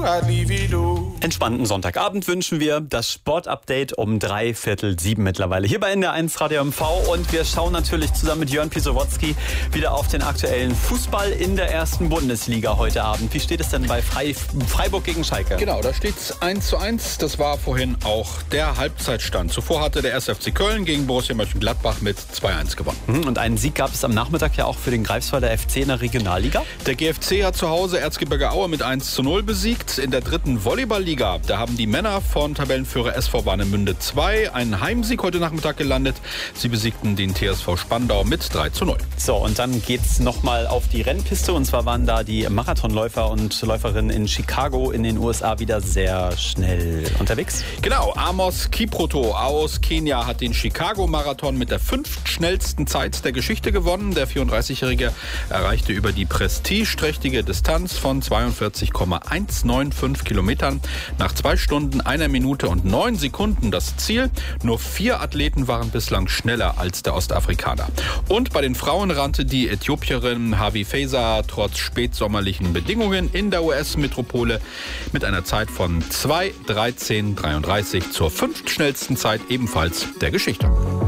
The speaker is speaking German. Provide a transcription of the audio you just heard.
I'd leave it all. Entspannten Sonntagabend wünschen wir. Das Sportupdate um 6:45 mittlerweile hier bei NDR1 Radio MV. Und wir schauen natürlich zusammen mit Jörn Pisowotzki wieder auf den aktuellen Fußball in der ersten Bundesliga heute Abend. Wie steht es denn bei Freiburg gegen Schalke? Genau, da steht es 1:1. Das war vorhin auch der Halbzeitstand. Zuvor hatte der 1. FC Köln gegen Borussia Mönchengladbach mit 2:1 gewonnen. Und einen Sieg gab es am Nachmittag ja auch für den Greifswalder FC in der Regionalliga. Der GFC hat zu Hause Erzgebirge Aue mit 1:0 besiegt. In der dritten Volleyballliga, da haben die Männer von Tabellenführer SV Warnemünde 2 einen Heimsieg heute Nachmittag gelandet. Sie besiegten den TSV Spandau mit 3:0. So, und dann geht's nochmal auf die Rennpiste. Und zwar waren da die Marathonläufer und Läuferinnen in Chicago in den USA wieder sehr schnell unterwegs. Genau, Amos Kipruto aus Kenia hat den Chicago-Marathon mit der 5. schnellsten Zeit der Geschichte gewonnen. Der 34-Jährige erreichte über die prestigeträchtige Distanz von 42,195 Kilometern nach 2 Stunden, 1 Minute und 9 Sekunden das Ziel. Nur 4 Athleten waren bislang schneller als der Ostafrikaner. Und bei den Frauen rannte die Äthiopierin Havi Feza trotz spätsommerlichen Bedingungen in der US-Metropole mit einer Zeit von 2:13:33 zur 5. schnellsten Zeit ebenfalls der Geschichte.